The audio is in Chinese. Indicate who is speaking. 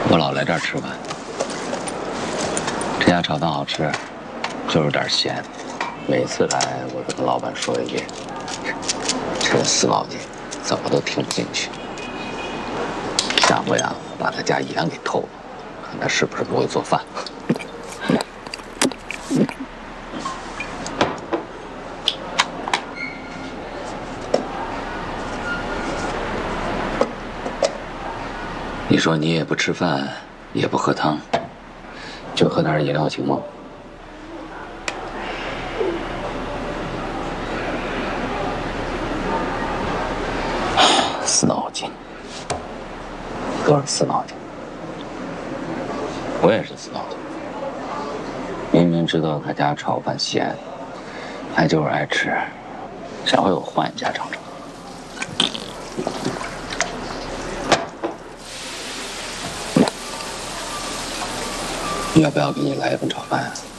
Speaker 1: 我老来这儿吃饭，这家炒饭好吃，就有点咸。每次来，我都跟老板说一遍，这个死脑筋怎么都听不进去。下回啊，我把他家盐给偷了，看他是不是不会做饭。你说你也不吃饭，也不喝汤，就喝点饮料行吗？死脑筋，都是死脑筋。我也是死脑筋，明明知道他家炒饭咸，还就是爱吃，下回我换一家尝尝。要不要给你来一份炒饭啊？